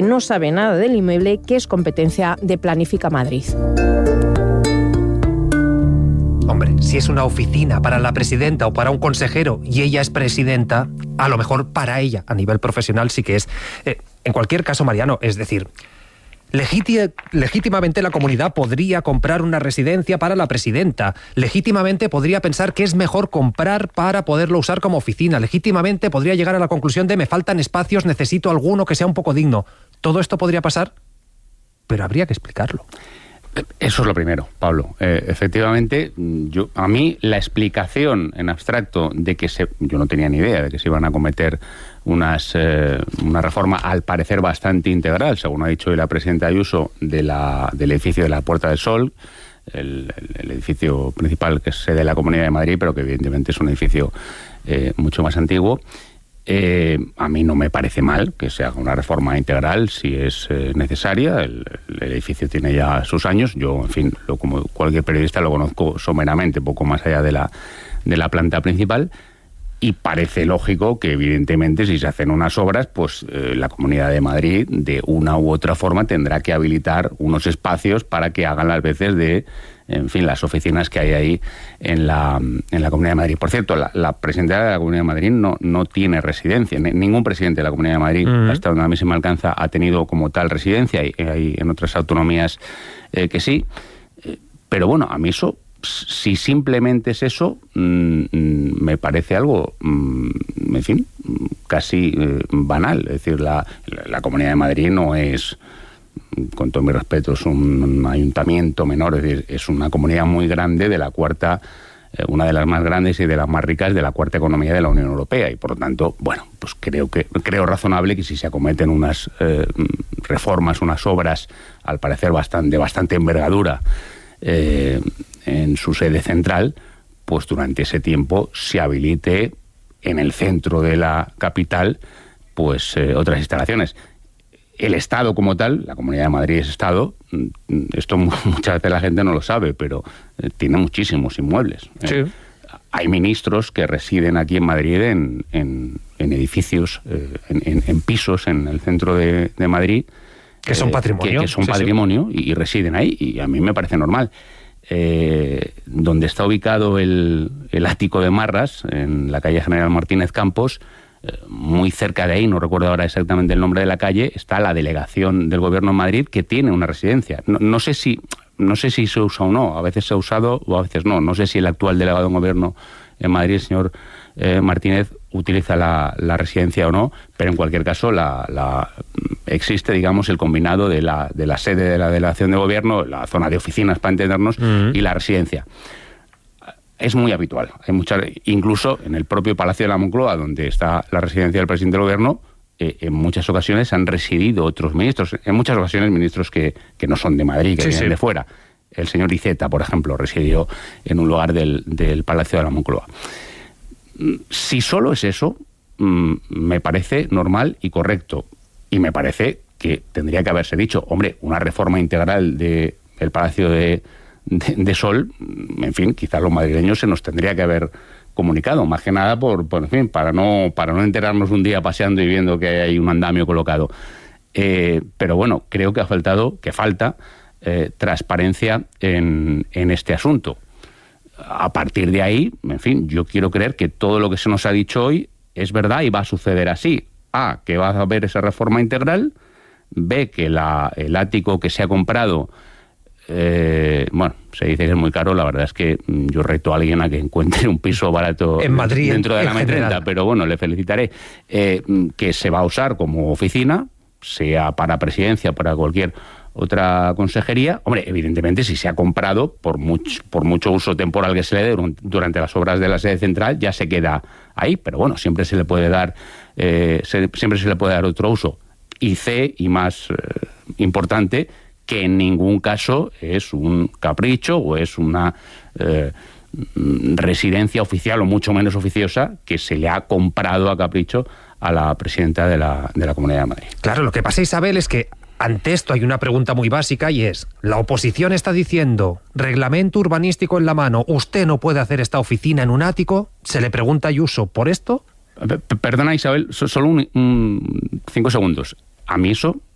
no sabe nada del inmueble, que es competencia de Planifica Madrid. Hombre, si es una oficina para la presidenta o para un consejero y ella es presidenta, a lo mejor para ella, a nivel profesional, sí que es. En cualquier caso, Mariano, es decir, legítimamente la comunidad podría comprar una residencia para la presidenta, legítimamente podría pensar que es mejor comprar para poderlo usar como oficina, legítimamente podría llegar a la conclusión de me faltan espacios, necesito alguno que sea un poco digno. Todo esto podría pasar, pero habría que explicarlo. Eso es lo primero, Pablo. Efectivamente, a mí la explicación en abstracto de que yo no tenía ni idea de que se iban a cometer una reforma al parecer bastante integral, según ha dicho hoy la presidenta Ayuso, del edificio de la Puerta del Sol, el edificio principal que es sede de la Comunidad de Madrid, pero que evidentemente es un edificio mucho más antiguo. A mí no me parece mal que se haga una reforma integral si es necesaria. El edificio tiene ya sus años. Yo, en fin, como cualquier periodista, lo conozco someramente, poco más allá de la planta principal. Y parece lógico que, evidentemente, si se hacen unas obras, pues la Comunidad de Madrid, de una u otra forma, tendrá que habilitar unos espacios para que hagan las veces de, en fin, las oficinas que hay ahí en la Comunidad de Madrid. Por cierto, la presidenta de la Comunidad de Madrid no tiene residencia. Ningún presidente de la Comunidad de Madrid, hasta donde a mí se me alcanza, ha tenido como tal residencia. Hay en otras autonomías que sí. Pero bueno, a mí eso, si simplemente es eso, me parece algo, en fin, casi banal. Es decir, la Comunidad de Madrid no es, con todo mi respeto, es un ayuntamiento menor, es decir, es una comunidad muy grande de la cuarta, una de las más grandes y de las más ricas de la cuarta economía de la Unión Europea, y por lo tanto, bueno, pues creo razonable que si se acometen unas reformas, unas obras, al parecer de bastante envergadura, en su sede central, pues durante ese tiempo se habilite en el centro de la capital pues otras instalaciones. El Estado como tal, la Comunidad de Madrid es Estado, esto muchas veces la gente no lo sabe, pero tiene muchísimos inmuebles. Sí. Hay ministros que residen aquí en Madrid en edificios, en pisos en el centro de Madrid, que son patrimonio. Que son patrimonio y residen ahí, y a mí me parece normal. Donde está ubicado el ático de Marras, en la calle General Martínez Campos, muy cerca de ahí, no recuerdo ahora exactamente el nombre de la calle, está la delegación del Gobierno en Madrid, que tiene una residencia. No sé si se usa o no, a veces se ha usado o a veces no. No sé si el actual delegado de Gobierno en Madrid, el señor Martínez, utiliza la residencia o no, pero en cualquier caso existe, digamos, el combinado de la sede de la delegación de gobierno, la zona de oficinas, para entendernos, y la residencia. Es muy habitual. Hay incluso en el propio Palacio de la Moncloa, donde está la residencia del presidente del gobierno, en muchas ocasiones han residido otros ministros, en muchas ocasiones ministros que no son de Madrid, que vienen de fuera. El señor Iceta, por ejemplo, residió en un lugar del Palacio de la Moncloa. Si solo es eso, me parece normal y correcto. Y me parece que tendría que haberse dicho, hombre, una reforma integral del Palacio de Sol, en fin, quizás los madrileños se nos tendría que haber comunicado, más que nada en fin, para no enterarnos un día paseando y viendo que hay un andamio colocado. Pero bueno, creo que falta transparencia en este asunto. A partir de ahí, en fin, yo quiero creer que todo lo que se nos ha dicho hoy es verdad y va a suceder así. A, que va a haber esa reforma integral. B, que el ático que se ha comprado, bueno, se dice que es muy caro. La verdad es que yo reto a alguien a que encuentre un piso barato en Madrid, dentro de la M30, pero bueno, le felicitaré. Que se va a usar como oficina, sea para presidencia, para cualquier otra consejería. Hombre, evidentemente, si se ha comprado, por mucho uso temporal que se le dé durante las obras de la sede central, ya se queda ahí, pero bueno, siempre se le puede dar otro uso. Y C, y más importante, que en ningún caso es un capricho o es una residencia oficial o mucho menos oficiosa que se le ha comprado a capricho a la presidenta de la Comunidad de Madrid. Claro, lo que pasa, Isabel, es que ante esto hay una pregunta muy básica y es, la oposición está diciendo, reglamento urbanístico en la mano, usted no puede hacer esta oficina en un ático. Se le pregunta a Ayuso por esto. Perdona, Isabel, solo 5 segundos. A mí eso